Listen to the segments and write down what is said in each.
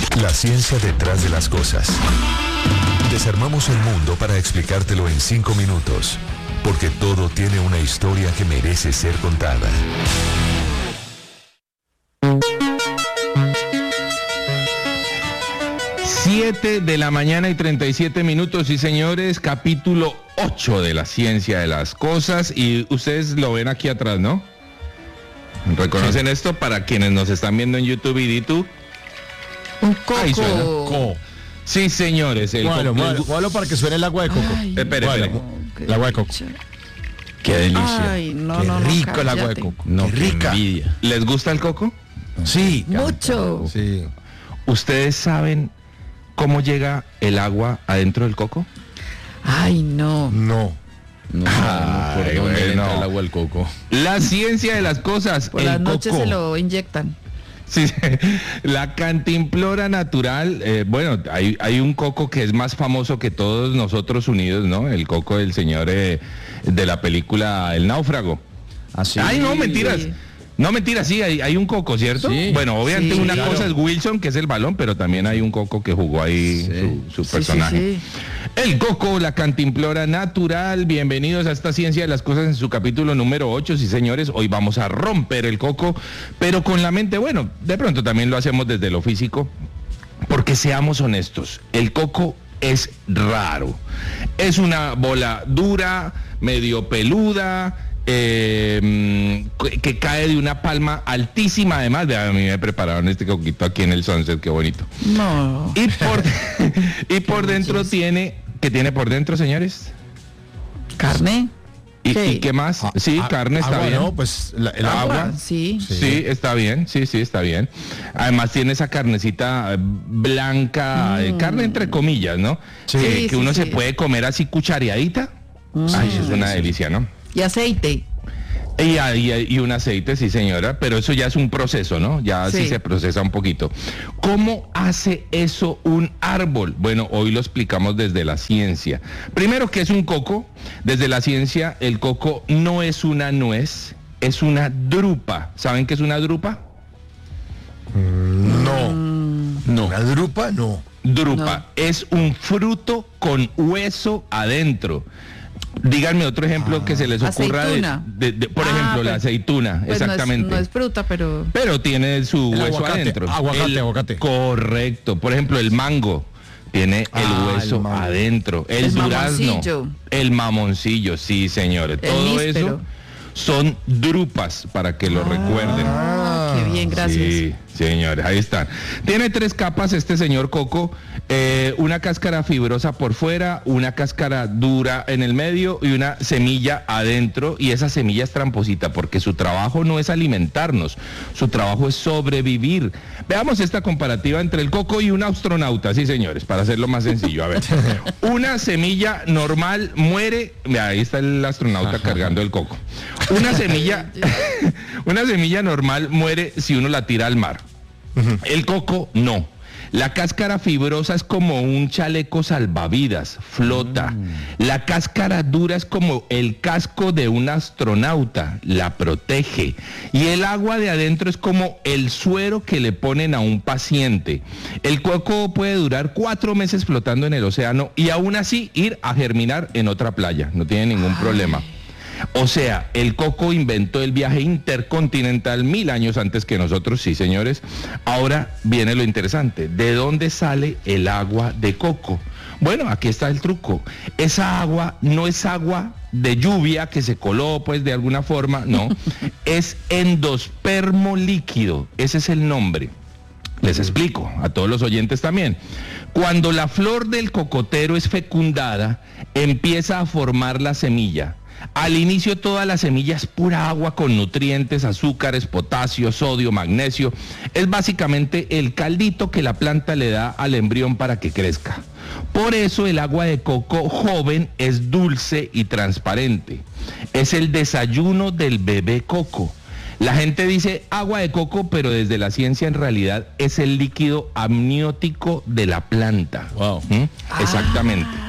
La ciencia detrás de las cosas. Desarmamos el mundo para explicártelo en 5 minutos, porque todo tiene una historia que merece ser contada. 7 de la mañana y 37 minutos, sí señores, capítulo 8 de la ciencia de las cosas, y ustedes lo ven aquí atrás, ¿no? ¿Reconocen esto? Para quienes nos están viendo en YouTube y YouTube. Un coco. Ahí suena. Sí, señores. Bueno, para que suene el agua de coco. Espere. El agua de coco. Qué delicia. Ay, no, Qué no, rico el agua de cállate. coco. No, qué qué rica. envidia. ¿Les gusta el coco? Sí. Mucho. Sí. ¿Ustedes saben cómo llega el agua adentro del coco? Ay, no. No. Ay, ¿Por dónde bueno. entra el agua del coco? La ciencia de las cosas. Por el las noches coco. se lo inyectan. Sí, la cantimplora natural, hay un coco que es más famoso que todos nosotros unidos, ¿no? El coco del señor de la película El Náufrago. Así. Ay, no, mentiras. Sí. No, mentiras, sí, hay un coco, ¿cierto? Sí. Bueno, obviamente Sí. una Claro. cosa es Wilson, que es el balón, pero también hay un coco que jugó ahí su Sí, personaje. sí, sí. El coco, la cantimplora natural. Bienvenidos a esta ciencia de las cosas en su capítulo número 8, sí señores. Hoy vamos a romper el coco, pero con la mente, bueno, de pronto también lo hacemos desde lo físico, porque seamos honestos, el coco es raro. Es una bola dura, medio peluda, que cae de una palma altísima. Además, a mí me prepararon este coquito aquí en el Sunset, qué bonito. No. Y por dentro tiene, ¿qué tiene por dentro, señores? ¿Carne? ¿Y qué más? Sí, carne está agua, bien. No, pues el agua. Sí. Sí, está bien, sí, está bien. Además tiene esa carnecita blanca, carne entre comillas, ¿no? Sí. Que Sí, uno se sí. puede comer así cuchareadita. Ay, eso es una delicia, ¿no? Y aceite. Y un aceite, sí señora, pero eso ya es un proceso, ¿no? Ya sí Sí. se procesa un poquito. ¿Cómo hace eso un árbol? Bueno, hoy lo explicamos desde la ciencia. Primero, ¿qué es un coco? Desde la ciencia, el coco no es una nuez, es una drupa. ¿Saben qué es una drupa? no. ¿Una drupa? No. Drupa No. es un fruto con hueso adentro. Díganme otro ejemplo que se les ocurra Aceituna. por ejemplo, la pues, aceituna, pues exactamente. No es fruta, pero... Pero tiene su El hueso aguacate, adentro. aguacate. Correcto. Por ejemplo, el mango tiene el hueso el mango. adentro. El El durazno. mamoncillo. El mamoncillo, sí, señores. El Todo níspero. eso son drupas, para que lo recuerden. Ah, qué bien, gracias. Sí, señores, ahí están. Tiene 3 capas este señor coco, una cáscara fibrosa por fuera, una cáscara dura en el medio y una semilla adentro, y esa semilla es tramposita porque su trabajo no es alimentarnos, su trabajo es sobrevivir. Veamos esta comparativa entre el coco y un astronauta, sí señores, para hacerlo más sencillo. A ver, una semilla normal muere, mira, ahí está el astronauta cargando el coco. Una semilla normal muere si uno la tira al mar. El coco no. La cáscara fibrosa es como un chaleco salvavidas, flota. La cáscara dura es como el casco de un astronauta, la protege. Y el agua de adentro es como el suero que le ponen a un paciente. El coco puede durar 4 meses flotando en el océano y aún así ir a germinar en otra playa. No tiene ningún problema. O sea, el coco inventó el viaje intercontinental 1000 años antes que nosotros, sí señores. Ahora viene lo interesante, ¿de dónde sale el agua de coco? Bueno, aquí está el truco. Esa agua no es agua de lluvia que se coló pues de alguna forma, no. Es endospermo líquido, ese es el nombre. Les explico, a todos los oyentes también. Cuando la flor del cocotero es fecundada, empieza a formar la semilla. Al inicio toda la semilla es pura agua con nutrientes, azúcares, potasio, sodio, magnesio. Es básicamente el caldito que la planta le da al embrión para que crezca. Por eso el agua de coco joven es dulce y transparente. Es el desayuno del bebé coco. La gente dice agua de coco, pero desde la ciencia en realidad es el líquido amniótico de la planta. Wow. Exactamente.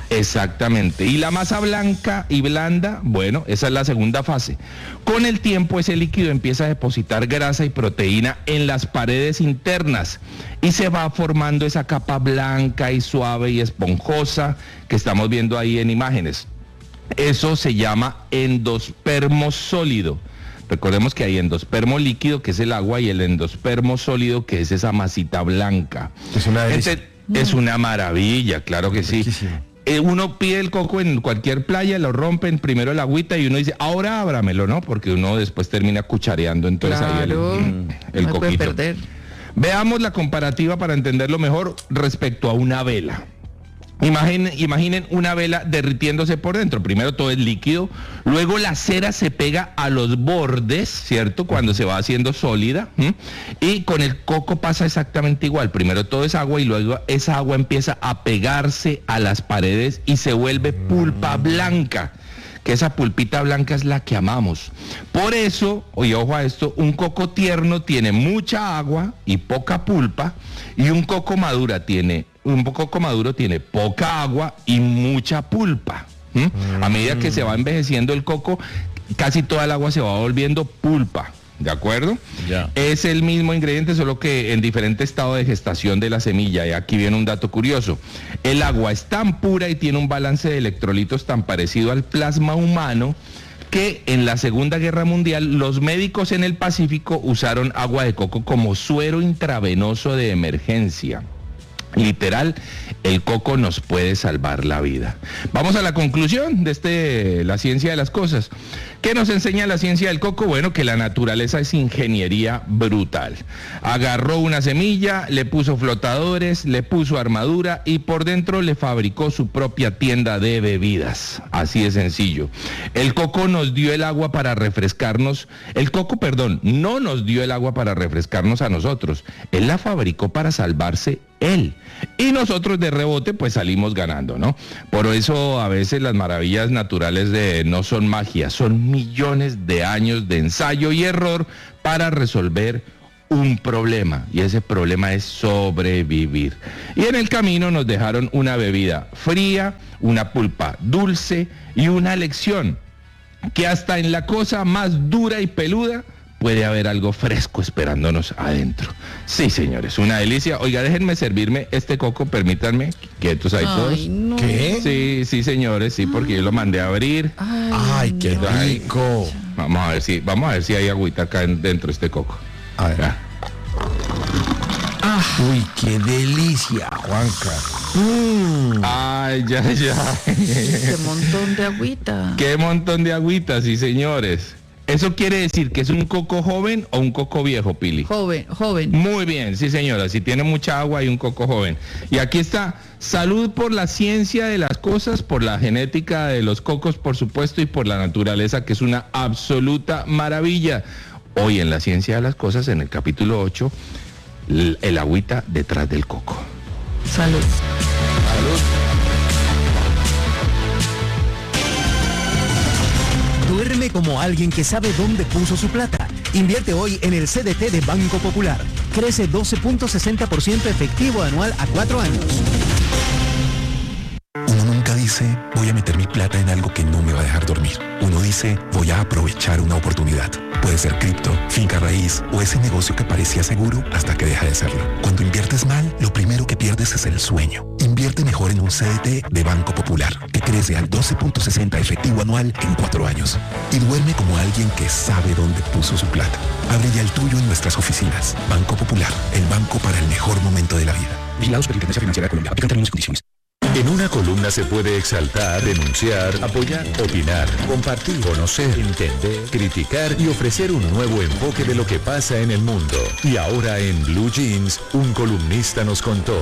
Exactamente. Y la masa blanca y blanda, bueno, esa es la segunda fase. Con el tiempo ese líquido empieza a depositar grasa y proteína en las paredes internas y se va formando esa capa blanca y suave y esponjosa que estamos viendo ahí en imágenes. Eso se llama endospermo sólido. Recordemos que hay endospermo líquido, que es el agua, y el endospermo sólido, que es esa masita blanca. Es una delicia. Es una maravilla, claro que sí. Riquísimo. Uno pide el coco en cualquier playa, lo rompen primero el agüita y uno dice, ahora ábramelo, ¿no? Porque uno después termina cuchareando, entonces ahí el no puede coquito. perder. Veamos la comparativa para entenderlo mejor respecto a una vela. Imaginen una vela derritiéndose por dentro. Primero todo es líquido, luego la cera se pega a los bordes, ¿cierto? Cuando se va haciendo sólida. Y con el coco pasa exactamente igual. Primero todo es agua y luego esa agua empieza a pegarse a las paredes y se vuelve pulpa blanca. Que esa pulpita blanca es la que amamos. Por eso, oye, ojo a esto, un coco tierno tiene mucha agua y poca pulpa, y un coco maduro tiene poca agua y mucha pulpa. A medida que se va envejeciendo el coco, casi toda el agua se va volviendo pulpa. ¿De acuerdo? Ya. Es el mismo ingrediente, solo que en diferente estado de gestación de la semilla. Y aquí viene un dato curioso. El agua es tan pura y tiene un balance de electrolitos tan parecido al plasma humano que en la Segunda Guerra Mundial los médicos en el Pacífico usaron agua de coco como suero intravenoso de emergencia. Literal, el coco nos puede salvar la vida. Vamos a la conclusión de la ciencia de las cosas. ¿Qué nos enseña la ciencia del coco? Bueno, que la naturaleza es ingeniería brutal. Agarró una semilla, le puso flotadores, le puso armadura y por dentro le fabricó su propia tienda de bebidas. Así de sencillo. El coco nos dio el agua para refrescarnos. No nos dio el agua para refrescarnos a nosotros. Él la fabricó para salvarse él. Y nosotros de rebote pues salimos ganando, ¿no? Por eso a veces las maravillas naturales no son magia, son millones de años de ensayo y error para resolver un problema, y ese problema es sobrevivir. Y en el camino nos dejaron una bebida fría, una pulpa dulce y una lección, que hasta en la cosa más dura y peluda puede haber algo fresco esperándonos adentro. Sí, señores, una delicia. Oiga, déjenme servirme este coco, permítanme, quietos ahí todos. No. ¿Qué? Sí, señores, sí, porque yo lo mandé a abrir. Ay, qué rico. Vamos a ver si hay agüita acá dentro de este coco. A ver. Ya. Uy, qué delicia, Juanca. Ay, ya. Qué montón de agüita. Qué montón de agüita, sí, señores. ¿Eso quiere decir que es un coco joven o un coco viejo, Pili? Joven. Muy bien, sí, señora. Si tiene mucha agua, hay un coco joven. Y aquí está, salud por la ciencia de las cosas, por la genética de los cocos, por supuesto, y por la naturaleza, que es una absoluta maravilla. Hoy en la ciencia de las cosas, en el capítulo 8, el agüita detrás del coco. Salud. Duerme como alguien que sabe dónde puso su plata. Invierte hoy en el CDT de Banco Popular. Crece 12.60% efectivo anual a 4 años. Uno nunca dice, voy a meter mi plata en algo que no me va a dejar dormir. Uno dice, voy a aprovechar una oportunidad. Puede ser cripto, finca raíz o ese negocio que parecía seguro hasta que deja de serlo. Cuando inviertes mal, lo primero que pierdes es el sueño. Invierte mejor en un CDT de Banco Popular, que crece al 12.60 efectivo anual en 4 años. Y duerme como alguien que sabe dónde puso su plata. Abre ya el tuyo en nuestras oficinas. Banco Popular, el banco para el mejor momento de la vida. Vigilados por Intendencia Financiera de Colombia. Aplican términos y condiciones. En una columna se puede exaltar, denunciar, apoyar, opinar, compartir, conocer, entender, criticar y ofrecer un nuevo enfoque de lo que pasa en el mundo. Y ahora en Blue Jeans, un columnista nos contó.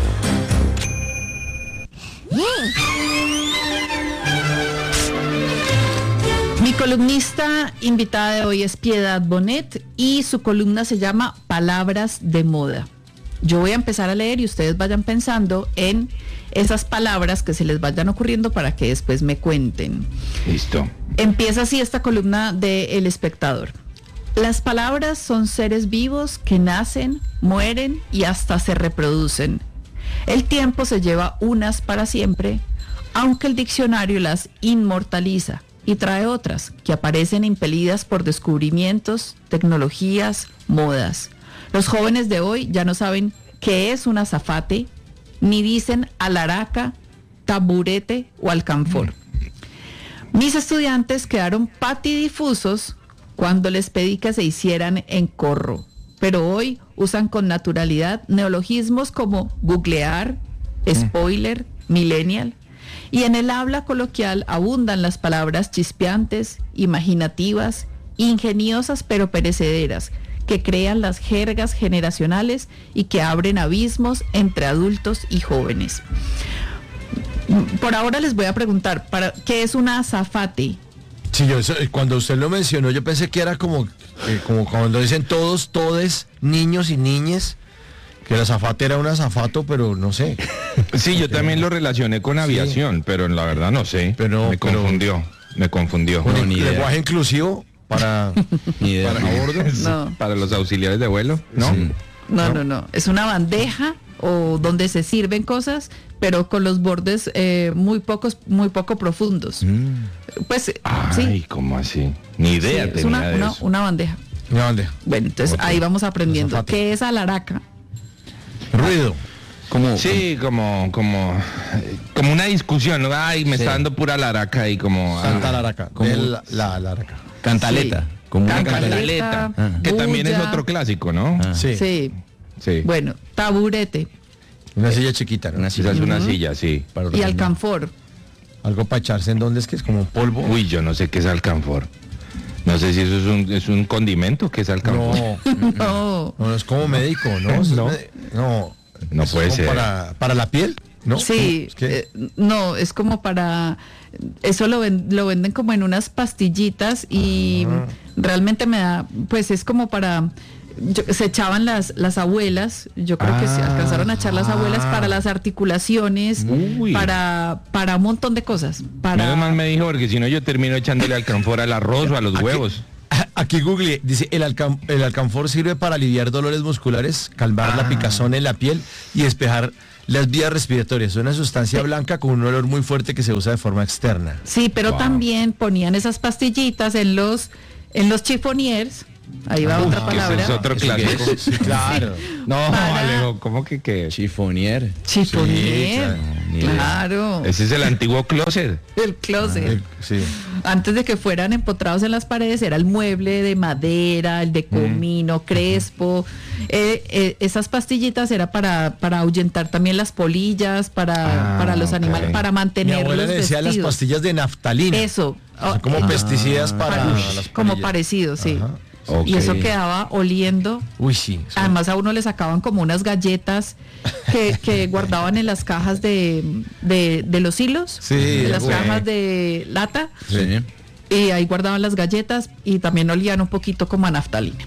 Mi columnista invitada de hoy es Piedad Bonet y su columna se llama Palabras de Moda. Yo voy a empezar a leer y ustedes vayan pensando en esas palabras que se les vayan ocurriendo para que después me cuenten. Listo. Empieza así esta columna de El Espectador. Las palabras son seres vivos que nacen, mueren y hasta se reproducen. El tiempo se lleva unas para siempre, aunque el diccionario las inmortaliza y trae otras que aparecen impelidas por descubrimientos, tecnologías, modas. Los jóvenes de hoy ya no saben qué es un azafate, ni dicen alaraca, taburete o alcanfor. Mis estudiantes quedaron patidifusos cuando les pedí que se hicieran en corro, pero hoy usan con naturalidad neologismos como googlear, spoiler, millennial, y en el habla coloquial abundan las palabras chispeantes, imaginativas, ingeniosas pero perecederas, que crean las jergas generacionales y que abren abismos entre adultos y jóvenes. Por ahora les voy a preguntar, ¿qué es una azafate? Sí, cuando usted lo mencionó, yo pensé que era como cuando dicen todos, todes, niños y niñes, que el azafate era un azafato, pero no sé. Sí, yo también lo relacioné con aviación, pero la verdad no sé. Me confundió. Con Ni el idea. lenguaje inclusivo para a bordo. No. Para los auxiliares de vuelo, ¿no? Sí. No. Es una bandeja o donde se sirven cosas, pero con los bordes muy poco profundos. Pues Ay, sí. ¿cómo así? Ni idea Sí, es tenía de eso. una bandeja. ¿Dónde? Bueno, entonces ahí vamos aprendiendo. Azafate. ¿Qué es alaraca? Ruido. Sí, como una discusión, ¿no? Ay, me está dando pura laraca ahí como... Santa Laraca. como- La Laraca. Cantaleta. Sí. Como una Cantaleta. cantaleta. Que también es bulla. otro clásico, ¿no? Sí. Sí. Sí. Bueno, taburete Una silla chiquita, ¿no? Una Esa es una silla, sí. Para y los alcanfor. Algo para echarse en donde es que es como polvo. Uy, yo no sé qué es alcanfor. No sé si eso es un condimento, ¿qué es alcanfor? No, No. no es como médico, ¿no? Eso es No. No es puede como ser. para la piel, ¿no? Sí, Es que- no, es como para, eso lo venden como en unas pastillitas y realmente me da, pues es como para, se echaban las abuelas, yo creo que se alcanzaron a echar las abuelas para las articulaciones, Uy. para un montón de cosas. Menos mal me dijo, porque si no yo termino echándole alcanfor al arroz o a los huevos. Aquí Google dice, el alcanfor sirve para aliviar dolores musculares, calmar la picazón en la piel y despejar las vías respiratorias. Es una sustancia blanca con un olor muy fuerte que se usa de forma externa. Sí, pero Wow. también ponían esas pastillitas en los chifoniers. Ahí va otra Que palabra. ese es otro clásico. Sí, claro. No, Para- Alejo, ¿cómo que qué? Chifonier. Chifonier. ni idea. Claro. Ese es el antiguo closet. El closet. Sí. Antes de que fueran empotrados en las paredes, era el mueble de madera, el de comino, crespo. Esas pastillitas era para ahuyentar también las polillas, para los animales, ok. para Mi mantenerlos abuela le decía las vestidos. pastillas de naftalina. Eso. Son como pesticidas para las como polillas. parecido, sí. Ajá. Ok. Y eso quedaba oliendo. Uy, sí. Además a uno le sacaban como unas galletas que guardaban en las cajas de los hilos, Sí, de las bueno. cajas de lata. Sí. Y ahí guardaban las galletas y también olían un poquito como a naftalina.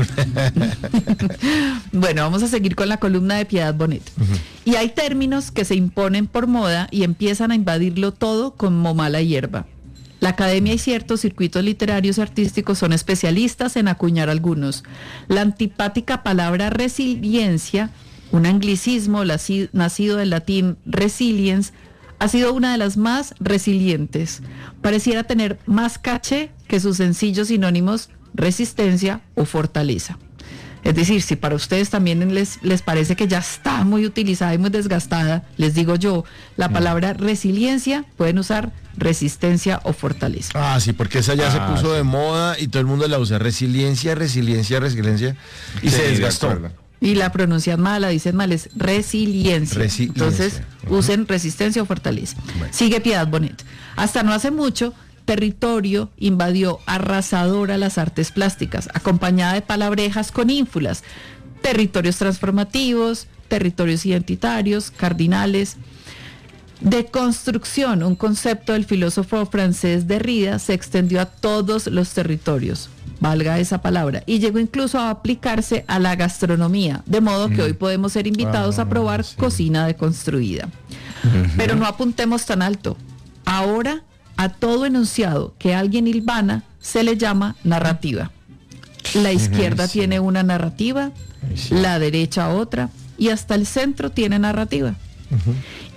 Bueno, vamos a seguir con la columna de Piedad Bonet. Y hay términos que se imponen por moda y empiezan a invadirlo todo como mala hierba. La academia y ciertos circuitos literarios y artísticos son especialistas en acuñar algunos. La antipática palabra resiliencia, un anglicismo nacido del latín resiliens, ha sido una de las más resilientes. Pareciera tener más caché que sus sencillos sinónimos resistencia o fortaleza. Es decir, si para ustedes también les parece que ya está muy utilizada y muy desgastada, les digo yo, la palabra resiliencia pueden usar resistencia o fortaleza. Ah, sí, porque esa ya se puso de moda y todo el mundo la usa. Resiliencia y Sí, se de desgastó. acuerdo. Y la pronuncian mal, la dicen mal, es resiliencia. Resiliencia. Entonces, usen resistencia o fortaleza. Sigue Piedad Bonet. Hasta no hace mucho, territorio invadió arrasadora las artes plásticas, acompañada de palabrejas con ínfulas, territorios transformativos, territorios identitarios, cardinales. Deconstrucción, un concepto del filósofo francés Derrida, se extendió a todos los territorios, valga esa palabra, y llegó incluso a aplicarse a la gastronomía, de modo que hoy podemos ser invitados a probar cocina deconstruida. Pero no apuntemos tan alto. Ahora, a todo enunciado que alguien hilvana se le llama narrativa. La izquierda tiene una narrativa, la derecha otra, y hasta el centro tiene narrativa.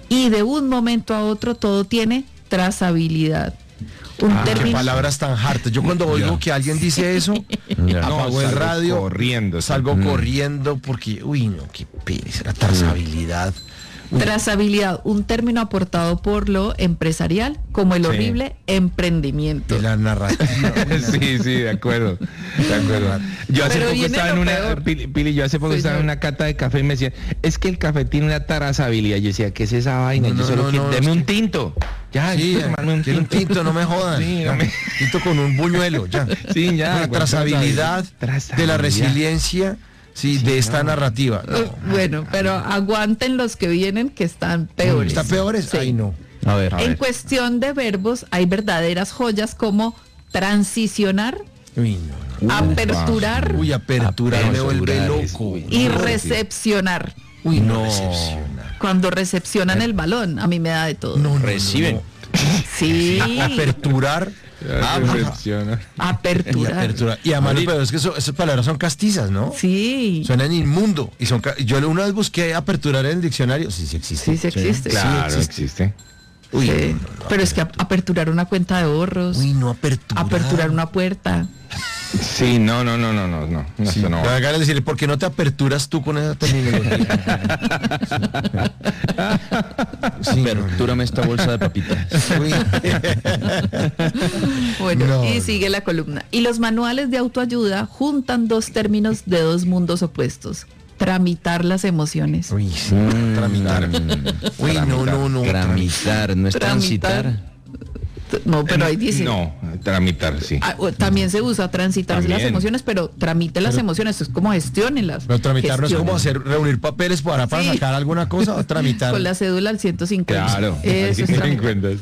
y de un momento a otro todo tiene trazabilidad. Un Qué término. palabras tan hartas. Yo cuando oigo que alguien dice eso, apago el salgo radio, corriendo, sí. salgo corriendo porque, uy, no, qué pereza, la trazabilidad. Trazabilidad, un término aportado por lo empresarial como el horrible emprendimiento. De la narrativa. Sí, de acuerdo. Yo hace Pero poco viene estaba lo en peor. Pili, yo hace poco estaba en una cata de café y me decían, es que el café tiene una trazabilidad. Yo decía, ¿qué es esa vaina? No, Yo solo quiero, deme es un que- tinto. Ya, Sí, quiero tomarme quiero un tinto, no me jodan. Sí, Ya, no me- tinto con un buñuelo, ya. Sí, ya, La con trazabilidad de la trazabilidad. resiliencia, de esta narrativa. No. Bueno, pero aguanten los que vienen que están peores. ¿Está peores? Sí. Ay, no. A ver. En cuestión de verbos hay verdaderas joyas como transicionar, Uy, no. aperturar Uy, apertura me vuelve Aperturar, loco. uy. y no, recepcionar. Uy, no. No. Recepciona. Cuando recepcionan el balón, a mí me da de todo. No, Reciben. Sí, Aperturar Recepciona. y aperturar. apertura. Y además, pero es que esas palabras son castizas, ¿no? Sí, Suenan inmundo. Y son yo una vez busqué aperturar en el diccionario. Sí, sí existe. sí, sí existe. Claro, Sí, existe. Uy, Sí. no, Pero es que aperturar una cuenta de ahorros, Uy, no aperturar. aperturar una puerta. Sí, no, Sí, eso no. te van a decir, ¿por qué no te aperturas tú con esa terminología? Sí, no, Apertúrame esta bolsa de papitas. no. Uy. Bueno, No, y no. sigue la columna. Y los manuales de autoayuda juntan dos términos de dos mundos opuestos. Tramitar las emociones. Uy, sí, tramitar. Uy, no. Tramitar, no es transitar. No, pero ahí dice. No, tramitar, sí. También se usa transitar las También. emociones, pero tramite las emociones, es como gestiónenlas. Pero tramitar no es como Gestionen. reunir papeles para Sí. sacar alguna cosa o tramitar. Con la cédula al 150. Claro. Eso es me tramitar. cuentas.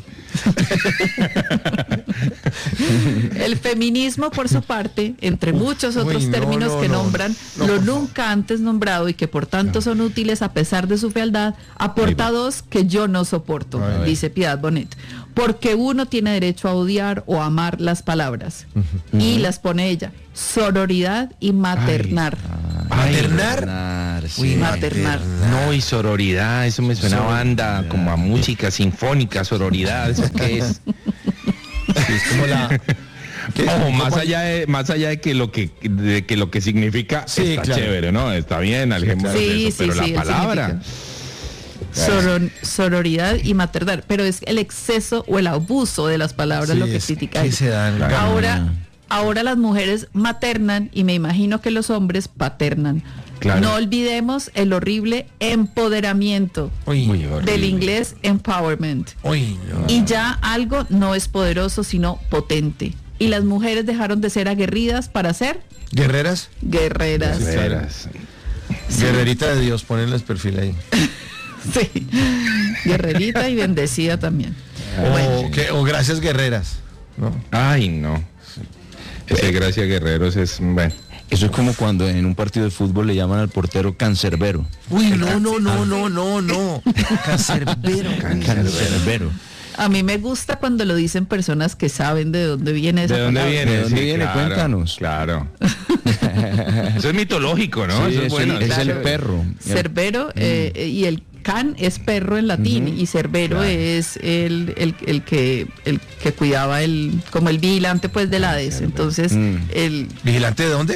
El feminismo, por su parte, entre muchos otros uy, no, términos no, que no. nombran No, lo por nunca antes nombrado y que por tanto son útiles a pesar de su fealdad, aporta dos que yo no soporto, A ver. dice Piedad Bonet. Porque uno tiene derecho a odiar o amar las palabras. Y las pone ella. Sororidad y maternar. ¿Maternar? Sí. Maternar. No, y sororidad, eso me suena a banda, Sororidad. como a música sinfónica, sororidad, ¿eso qué es? Sí, es como la... ¿Qué? Ojo, más ¿Cómo? allá de que lo que significa Sí, está claro. chévere, ¿no? Está bien, alejémonos Sí, de eso, pero sí, la el palabra. Sororidad y maternar. Pero es el exceso o el abuso de las palabras Sí, lo que es critica. que ella. se dan Ahora las mujeres maternan y me imagino que los hombres paternan. Claro. No olvidemos el horrible empoderamiento, Uy, Muy horrible. del inglés empowerment. uy, no. Y ya algo no es poderoso sino potente. Y las mujeres dejaron de ser aguerridas para ser ¿Guerreras? guerreras. Veras. Guerrerita de Dios, ponenles perfil ahí. Sí. Guerrerita y bendecida también. O gracias guerreras. ¿No? Ay, no. Ese Gracia Guerreros es, bueno. Eso es como cuando en un partido de fútbol le llaman al portero cancerbero. Uy, no. Cancerbero. Cancerbero. A mí me gusta cuando lo dicen personas que saben de dónde viene esa ¿De dónde palabra. viene? ¿De dónde Sí, viene? claro, Cuéntanos. Claro. Eso es mitológico, ¿no? Sí, Eso es es bueno. el claro. perro. Cerbero y el can es perro en latín y cerbero Claro. es el que cuidaba como el vigilante pues del Hades. Entonces el ¿Vigilante de dónde?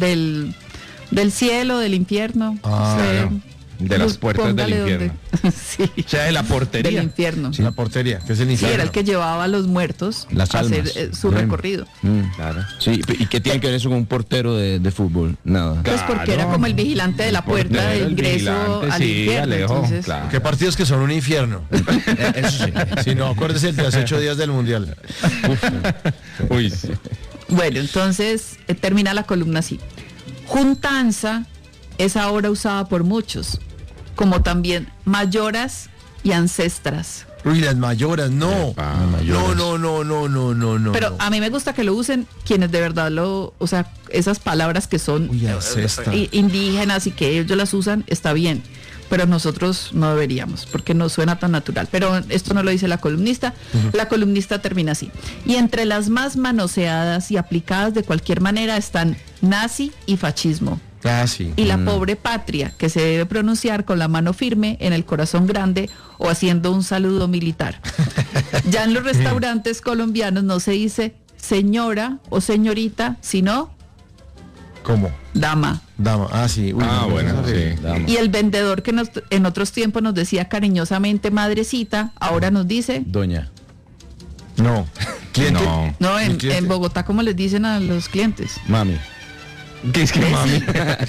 del cielo, del infierno. Ah, Sí. De las puertas del Póngale infierno. donde- sí. O sea, de la Del portería. infierno. La portería, que es el Sí, infierno. era el que llevaba a los muertos Las a hacer almas. su recorrido. Claro. Sí, ¿y qué tiene que ver eso con un portero de fútbol? Nada. Pues porque era como el vigilante de la puerta de El ingreso vigilante, al sí, infierno. Alejo, Entonces, claro. ¿Qué partidos que son un infierno? Eso sí. Si no, acuérdese de los 8 días del mundial. Uy, sí. bueno, entonces termina la columna así. Juntanza es ahora usada por muchos, como también mayoras y ancestras. Uy, las mayoras, no. Epa, No. Pero a mí me gusta que lo usen quienes de verdad o sea, esas palabras que son Uy, ancestra. indígenas y que ellos las usan, está bien. Pero nosotros no deberíamos, porque no suena tan natural. Pero esto no lo dice la columnista. La columnista termina así. Y entre las más manoseadas y aplicadas de cualquier manera están nazi y fascismo. Ah, sí. Y la pobre patria, que se debe pronunciar con la mano firme, en el corazón grande o haciendo un saludo militar. Ya en los restaurantes colombianos no se dice señora o señorita, sino ¿Cómo? dama. Dama. Ah, sí. Uy, no, bueno, eso sí. Dama. Y el vendedor que en otros tiempos nos decía cariñosamente madrecita, ahora nos dice... Doña. No. ¿Cliente? No. No, ¿El cliente? en Bogotá, ¿cómo les dicen a los clientes? Mami. ¿Qué es que mami?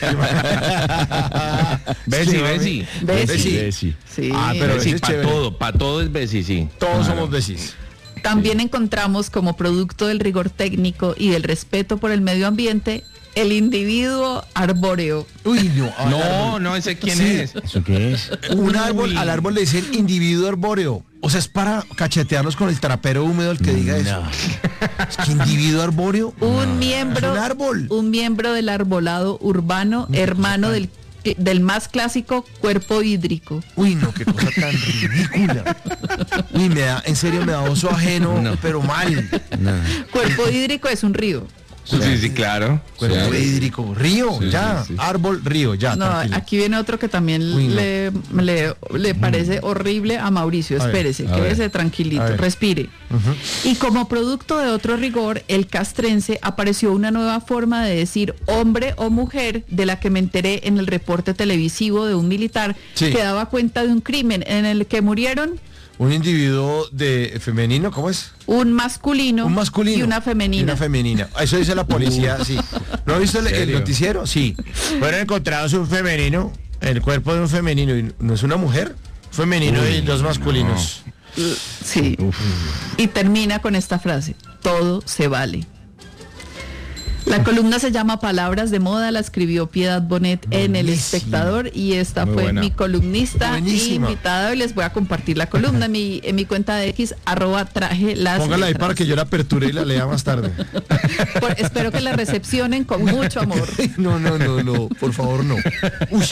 Bessie, Bessie. Bessie. Bessie. Sí. Ah, pero Bessie, ese es para chévere. todo, para todo es Bessie, sí. Todos somos besis. También encontramos como producto del rigor técnico y del respeto por el medio ambiente el individuo arbóreo. Uy, no. al No, árbol. no, ese quién Sí. es. ¿Eso qué es? Un árbol, al árbol le dicen individuo arbóreo. O sea, es para cachetearnos con el trapero húmedo el que diga eso. Es que individuo arbóreo. Un miembro, es un árbol. un miembro del arbolado urbano, hermano del más clásico cuerpo hídrico. Uy, no, qué cosa tan ridícula. Uy, en serio me da oso ajeno, pero mal. No. Cuerpo hídrico es un río. Sí, claro. Cuerpo Sí. hídrico, río, Sí, ya. sí, sí. Árbol, río, ya. No, tranquilo. aquí viene otro que también Uy, no. le parece horrible a Mauricio. A ver, Espérese, a quédese ver, tranquilito, a ver. respire. Y como producto de otro rigor, el castrense, apareció una nueva forma de decir hombre o mujer, de la que me enteré en el reporte televisivo de un militar Sí. que daba cuenta de un crimen en el que murieron Un individuo de femenino, ¿cómo es? un masculino, Un masculino. y una femenina. Y una femenina. Eso dice la policía, sí. ¿No ha visto el ¿Serio? noticiero? Sí. Fueron encontrados un femenino, el cuerpo de un femenino, y no es una mujer, femenino y dos masculinos. Sí. Y termina con esta frase: todo se vale. La columna se llama Palabras de Moda, la escribió Piedad Bonet en El Buenísima. Espectador, y esta Muy fue buena. mi columnista Buenísima. invitada, y les voy a compartir la columna en mi cuenta de X, @traje las Póngala ahí letras. para que yo la aperture y la lea más tarde. Espero que la recepcionen con mucho amor. No, por favor, no. Uy.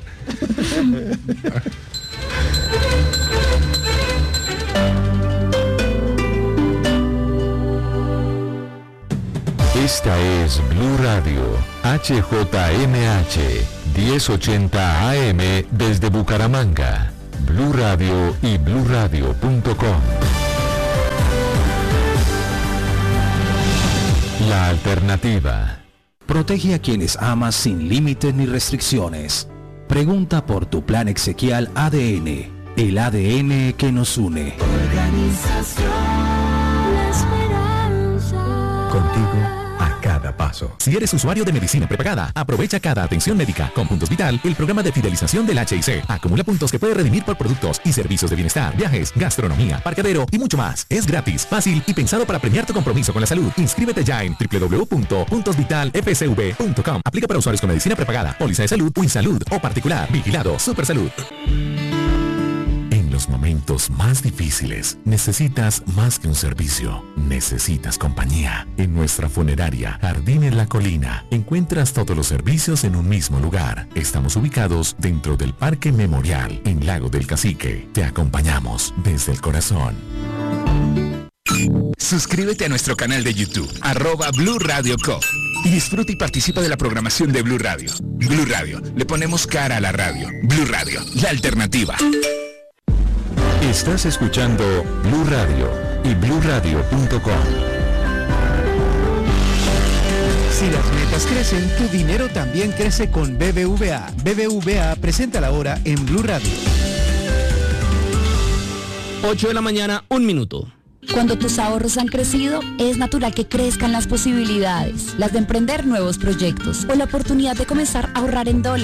Esta es Blue Radio, HJMH, 1080 AM desde Bucaramanga. Blue Radio y bluradio.com. La alternativa. Protege a quienes amas sin límites ni restricciones. Pregunta por tu plan exequial ADN, el ADN que nos une. Contigo a cada paso. Si eres usuario de medicina prepagada, aprovecha cada atención médica. Con Puntos Vital, el programa de fidelización del HIC. Acumula puntos que puede redimir por productos y servicios de bienestar, viajes, gastronomía, parqueadero y mucho más. Es gratis, fácil y pensado para premiar tu compromiso con la salud. Inscríbete ya en www.puntosvitalfcv.com. Aplica para usuarios con medicina prepagada, póliza de salud, Winsalud o particular. Vigilado Supersalud. En los momentos más difíciles, necesitas más que un servicio, necesitas compañía. En nuestra funeraria, Jardín en la Colina, encuentras todos los servicios en un mismo lugar. Estamos ubicados dentro del Parque Memorial, en Lago del Cacique. Te acompañamos desde el corazón. Suscríbete a nuestro canal de YouTube, @Blue Radio Co. Y disfruta y participa de la programación de Blue Radio. Blue Radio, le ponemos cara a la radio. Blue Radio, la alternativa. Estás escuchando Blue Radio y bluradio.com. Si las metas crecen, tu dinero también crece con BBVA. BBVA presenta la hora en Blue Radio. 8 de la mañana, 1 minuto. Cuando tus ahorros han crecido, es natural que crezcan las posibilidades, las de emprender nuevos proyectos o la oportunidad de comenzar a ahorrar en dólares.